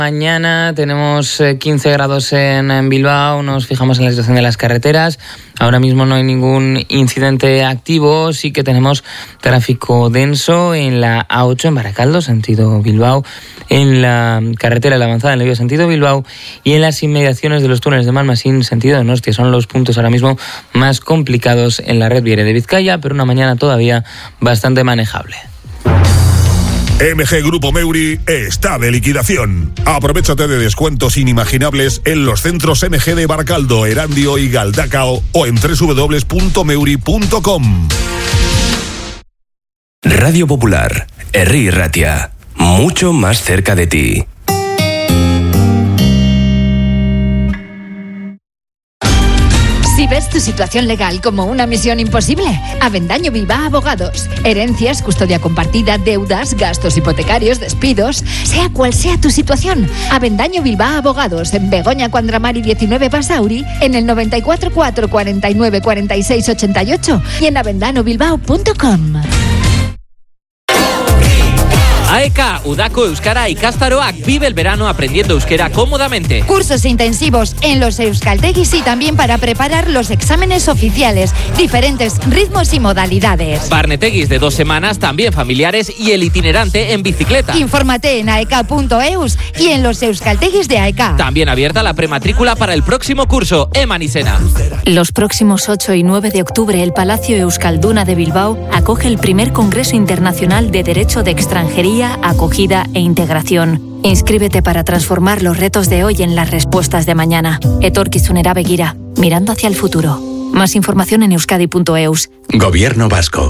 Mañana tenemos 15 grados en Bilbao, nos fijamos en la situación de las carreteras. Ahora mismo no hay ningún incidente activo, sí que tenemos tráfico denso en la A8 en Baracaldo, sentido Bilbao, en la carretera de la Avanzada en Leioa, sentido Bilbao, y en las inmediaciones de los túneles de Malmasín, sentido Donostia. Son los puntos ahora mismo más complicados en la red viaria de Vizcaya, pero una mañana todavía bastante manejable. MG Grupo Meuri está de liquidación. Aprovechate de descuentos inimaginables en los centros MG de Baracaldo, Erandio y Galdacao o en www.meuri.com. Radio Popular, Herri Ratia, mucho más cerca de ti. Si ves tu situación legal como una misión imposible, Avendaño Bilbao Abogados. Herencias, custodia compartida, deudas, gastos hipotecarios, despidos. Sea cual sea tu situación, Avendaño Bilbao Abogados. En Begoña Cuandramari 19 Basauri, en el 94 4 49 46 88 y en avendanobilbao.com. AEK, Udako Euskara Ikastaroak, vive el verano aprendiendo euskera cómodamente. Cursos intensivos en los euskaltegis y también para preparar los exámenes oficiales, diferentes ritmos y modalidades. Barnetegis de 2 semanas, también familiares, y el itinerante en bicicleta. Infórmate en aek.eus y en los euskaltegis de AEK. También abierta la prematrícula para el próximo curso, Eman y Sena. Los próximos 8 y 9 de octubre, el Palacio Euskalduna de Bilbao acoge el primer Congreso Internacional de Derecho de Extranjería, Acogida e Integración. Inscríbete para transformar los retos de hoy en las respuestas de mañana. Etorkizunera begira, mirando hacia el futuro. Más información en euskadi.eus. Gobierno Vasco.